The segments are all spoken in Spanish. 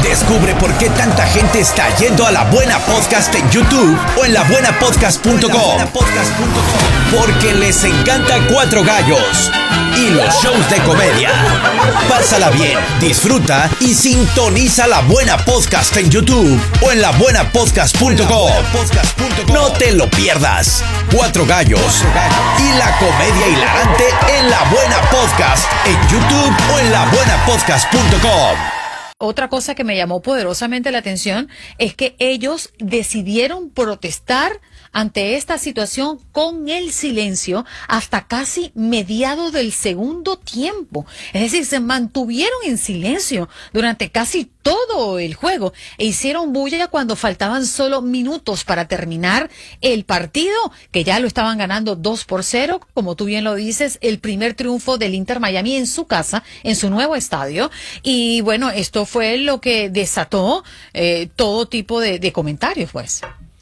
Descubre por qué tanta gente está yendo a La Buena Podcast en YouTube o en labuenapodcast.com. Porque les encanta Cuatro Gallos y los shows de comedia. Pásala bien, disfruta y sintoniza La Buena Podcast en YouTube o en labuenapodcast.com. No te lo pierdas. Cuatro Gallos y la comedia hilarante en La Buena Podcast en YouTube o en labuenapodcast.com. Otra cosa que me llamó poderosamente la atención es que ellos decidieron protestar ante esta situación con el silencio hasta casi mediados del segundo tiempo. Es decir, se mantuvieron en silencio durante casi todo el juego e hicieron bulla cuando faltaban solo minutos para terminar el partido, que ya lo estaban ganando 2-0, como tú bien lo dices, el primer triunfo del Inter Miami en su casa, en su nuevo estadio. Y bueno, esto fue lo que desató todo tipo de comentarios, pues.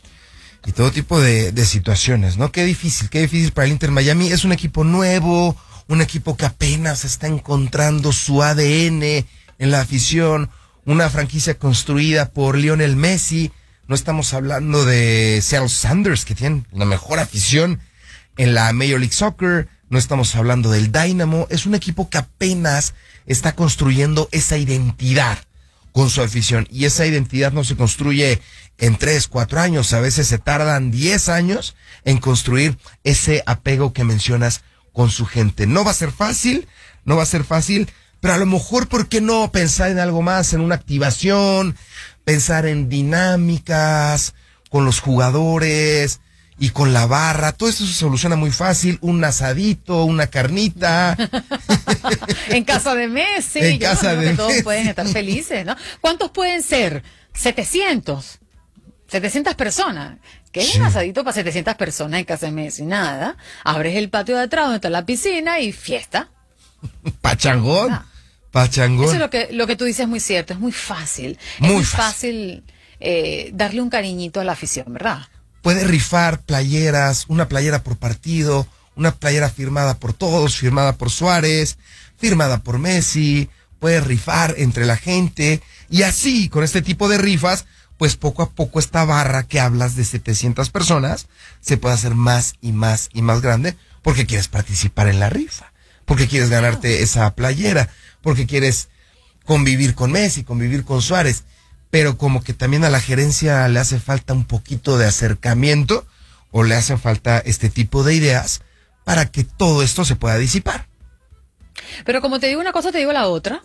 Y todo tipo de situaciones, ¿no? Qué difícil para el Inter Miami. Es un equipo nuevo, un equipo que apenas está encontrando su ADN en la afición, una franquicia construida por Lionel Messi. No estamos hablando de Seattle Sounders, que tienen la mejor afición en la Major League Soccer. No estamos hablando del Dynamo. Es un equipo que apenas está construyendo esa identidad con su afición. Y esa identidad no se construye en 3, 4 años. A veces se tardan 10 años en construir ese apego que mencionas con su gente. No va a ser fácil, pero a lo mejor, ¿por qué no pensar en algo más? En una activación, pensar en dinámicas con los jugadores y con la barra. Todo esto se soluciona muy fácil. Un asadito, una carnita. En casa de Messi. En casa de todos Messi. pueden estar felices, ¿no? ¿Cuántos pueden ser? 700 personas. ¿Qué es un asadito para 700 personas en casa de Messi? Nada. Abres el patio de atrás donde está la piscina y fiesta. Pachangón. Ah. Pachangón. Eso es lo que tú dices, es muy cierto. Es muy fácil. Muy fácil darle un cariñito a la afición, ¿verdad? Puede rifar playeras, una playera por partido, una playera firmada por todos, firmada por Suárez, firmada por Messi. Puede rifar entre la gente. Y así, con este tipo de rifas, pues poco a poco esta barra que hablas de 700 personas se puede hacer más y más y más grande, porque quieres participar en la rifa, porque quieres ganarte esa playera, porque quieres convivir con Messi, convivir con Suárez. Pero como que también a la gerencia le hace falta un poquito de acercamiento, o le hace falta este tipo de ideas para que todo esto se pueda disipar. Pero como te digo una cosa, te digo la otra.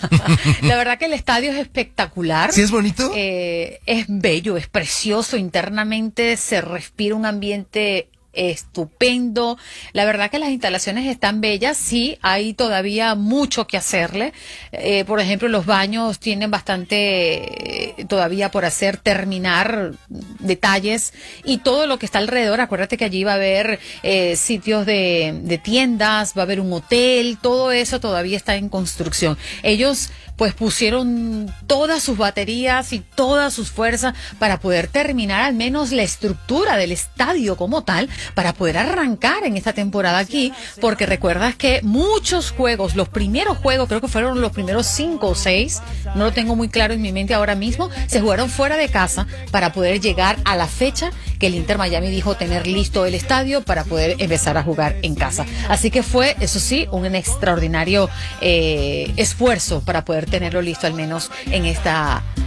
La verdad que el estadio es espectacular. ¿Sí es bonito? Es bello, es precioso. Internamente se respira un ambiente estupendo. La verdad que las instalaciones están bellas. Sí, hay todavía mucho que hacerle. Por ejemplo, los baños tienen bastante todavía por hacer, terminar detalles y todo lo que está alrededor. Acuérdate que allí va a haber sitios de tiendas, va a haber un hotel, todo eso todavía está en construcción. Ellos pues pusieron todas sus baterías y todas sus fuerzas para poder terminar al menos la estructura del estadio como tal, para poder arrancar en esta temporada aquí, porque recuerdas que muchos juegos, los primeros juegos, creo que fueron los primeros 5 o 6, no lo tengo muy claro en mi mente ahora mismo, se jugaron fuera de casa para poder llegar a la fecha que el Inter Miami dijo tener listo el estadio para poder empezar a jugar en casa. Así que fue, eso sí, un extraordinario esfuerzo para poder tenerlo listo al menos en esta